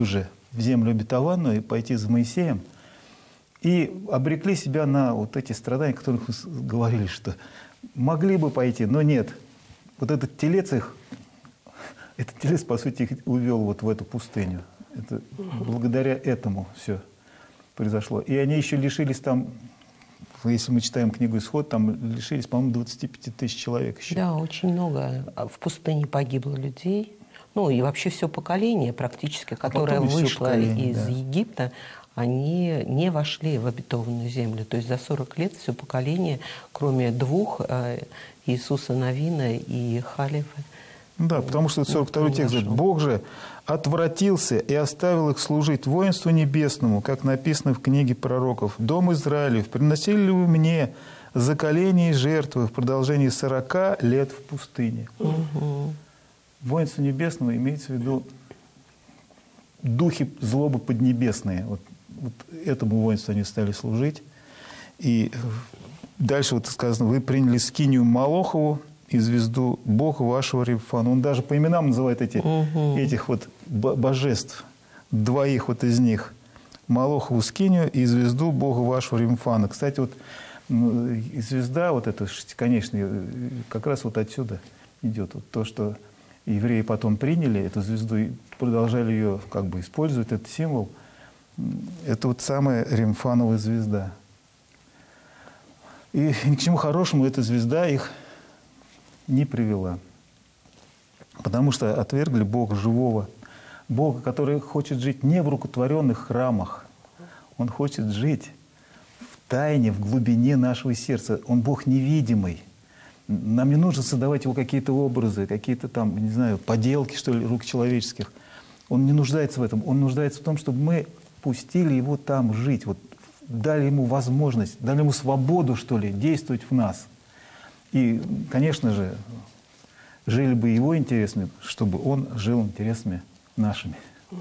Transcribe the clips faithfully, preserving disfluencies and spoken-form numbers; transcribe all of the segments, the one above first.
уже в землю обетованную и пойти за Моисеем, и обрекли себя на вот эти страдания, о которых вы говорили, что могли бы пойти, но нет. Вот этот телец их, этот телец, по сути, их увел вот в эту пустыню. Это благодаря этому все произошло. И они еще лишились там, если мы читаем книгу «Исход», там лишились, по-моему, двадцати пяти тысяч человек еще. Да, очень много. В пустыне погибло людей. Ну и вообще все поколение практически, которое а вышло из да. Египта, они не вошли в обетованную землю. То есть за сорок лет все поколение, кроме двух, Иисуса Навина и Халифа. Да, потому что сорок второй текст говорит: «Бог же отвратился и оставил их служить воинству небесному, как написано в книге пророков. Дом Израилев, приносили ли вы мне заколение и жертвы в продолжении сорока лет в пустыне?» Угу. Воинство небесного имеется в виду духи злобы поднебесные. Вот, вот этому воинству они стали служить. И дальше вот сказано: «Вы приняли скинию Молохову и звезду Бога вашего Римфана». Он даже по именам называет эти, угу. этих вот божеств, двоих вот из них. Молохову скинию и звезду Бога вашего Римфана. Кстати, вот звезда вот эта шестиконечная как раз вот отсюда идет. Вот то, что евреи потом приняли эту звезду и продолжали ее как бы использовать, этот символ, это вот самая Римфанова звезда. И ни к чему хорошему эта звезда их не привела. Потому что отвергли Бога живого, Бога, который хочет жить не в рукотворенных храмах. Он хочет жить в тайне, в глубине нашего сердца. Он Бог невидимый. Нам не нужно создавать его какие-то образы, какие-то там, не знаю, поделки, что ли, рук человеческих. Он не нуждается в этом. Он нуждается в том, чтобы мы пустили его там жить, вот, дали ему возможность, дали ему свободу, что ли, действовать в нас. И, конечно же, жили бы его интересами, чтобы он жил интересами нашими.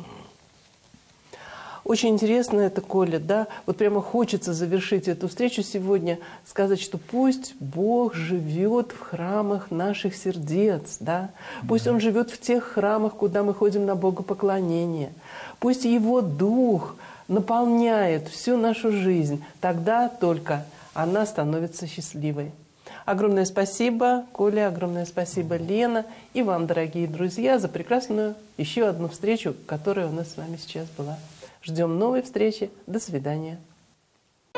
Очень интересно это, Коля, да? Вот прямо хочется завершить эту встречу сегодня, сказать, что пусть Бог живет в храмах наших сердец, да? Пусть да. Он живет в тех храмах, куда мы ходим на богопоклонение. Пусть Его Дух наполняет всю нашу жизнь. Тогда только она становится счастливой. Огромное спасибо, Коля, огромное спасибо, Лена, и вам, дорогие друзья, за прекрасную еще одну встречу, которая у нас с вами сейчас была. Ждем новой встречи. До свидания.